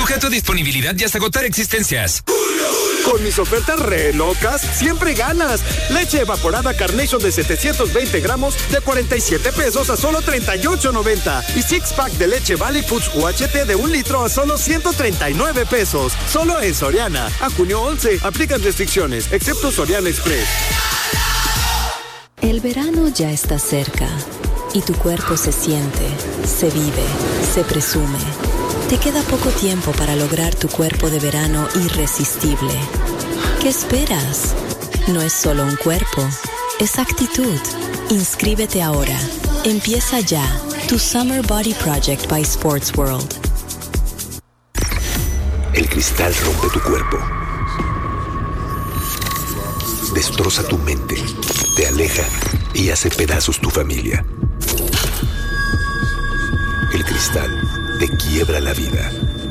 Sujeto a disponibilidad y hasta agotar existencias. Con mis ofertas re locas, siempre ganas. Leche evaporada Carnation de 720 gramos de 47 pesos a solo 38.90. Y six pack de leche Valley Foods UHT de 1 litro a solo 139 pesos. Solo en Soriana. A junio 11. Aplican restricciones, excepto Soriana Express. El verano ya está cerca. Y tu cuerpo se siente, se vive, se presume. Te queda poco tiempo para lograr tu cuerpo de verano irresistible. ¿Qué esperas? No es solo un cuerpo, es actitud. Inscríbete ahora. Empieza ya. Tu Summer Body Project by Sports World. El cristal rompe tu cuerpo. Destroza tu mente. Te aleja y hace pedazos tu familia. El cristal te quiebra la vida.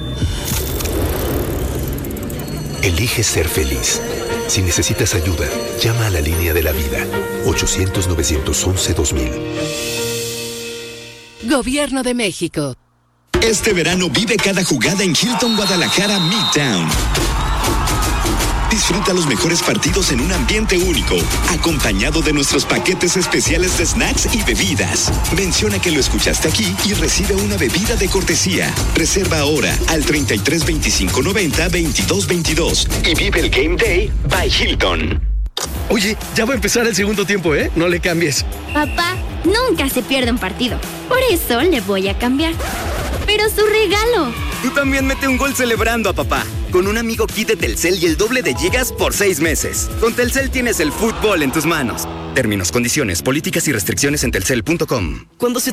Elige ser feliz. Si necesitas ayuda, llama a la línea de la vida. 800-911-2000. Gobierno de México. Este verano vive cada jugada en Hilton Guadalajara Midtown. Disfruta los mejores partidos en un ambiente único, acompañado de nuestros paquetes especiales de snacks y bebidas. Menciona que lo escuchaste aquí y recibe una bebida de cortesía. Reserva ahora al 33 25 90 22 22 y vive el Game Day by Hilton. Oye, ya va a empezar el segundo tiempo, ¿eh? No le cambies. Papá, nunca se pierde un partido. Por eso le voy a cambiar. Pero su regalo. Tú también mete un gol celebrando a papá. Con un amigo kit de Telcel y el doble de gigas por 6 meses. Con Telcel tienes el fútbol en tus manos. Términos, condiciones, políticas y restricciones en telcel.com. Cuando se